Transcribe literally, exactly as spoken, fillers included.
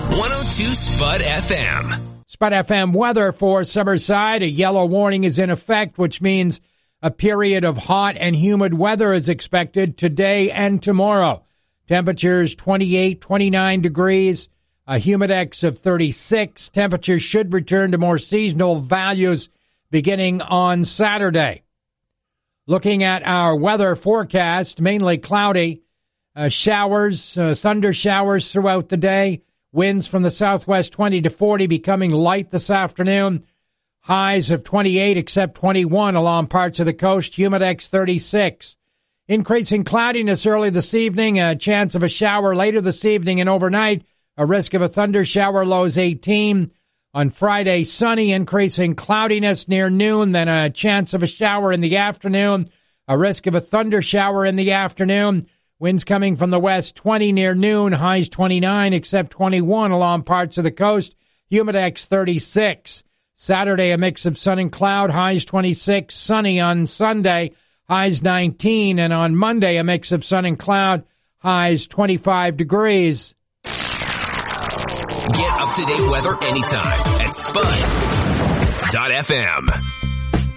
one oh two Spud F M. Spud F M weather for Summerside. A yellow warning is in effect, which means a period of hot and humid weather is expected today and tomorrow. Temperatures twenty-eight, twenty-nine degrees, a humidex of thirty-six. Temperatures should return to more seasonal values beginning on Saturday. Looking at our weather forecast, mainly cloudy, uh, showers, uh, thunder showers throughout the day. Winds from the southwest twenty to forty, becoming light this afternoon. Highs of twenty-eight, except twenty-one along parts of the coast. Humidex thirty-six. Increasing cloudiness early this evening. A chance of a shower later this evening and overnight. A risk of a thunder shower, lows eighteen. On Friday, sunny, increasing cloudiness near noon. Then a chance of a shower in the afternoon. A risk of a thunder shower in the afternoon. Winds coming from the west, twenty near noon. Highs twenty-nine, except twenty-one along parts of the coast. Humidex thirty-six. Saturday, a mix of sun and cloud. Highs twenty-six. Sunny on Sunday. Highs nineteen. And on Monday, a mix of sun and cloud. Highs twenty-five degrees. Get up-to-date weather anytime at Spud dot F M.